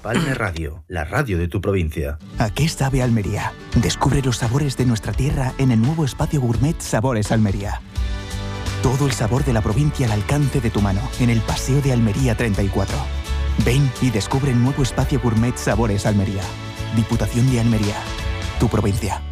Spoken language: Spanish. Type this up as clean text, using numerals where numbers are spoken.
Empalme Radio, la radio de tu provincia. ¿A qué sabe Almería? Descubre los sabores de nuestra tierra en el nuevo espacio gourmet Sabores Almería. Todo el sabor de la provincia al alcance de tu mano, en el Paseo de Almería 34. Ven y descubre el nuevo espacio gourmet Sabores Almería. Diputación de Almería, tu provincia.